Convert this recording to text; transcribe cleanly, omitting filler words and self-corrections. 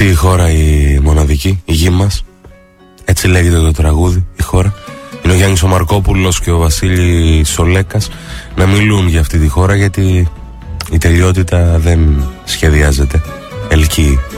Αυτή η χώρα η μοναδική, η γη μας, έτσι λέγεται το τραγούδι, η χώρα. Είναι ο Γιάννης ο Μαρκόπουλος και ο Βασίλης ο Λέκας να μιλούν για αυτή τη χώρα, γιατί η τελειότητα δεν σχεδιάζεται, ελκύει.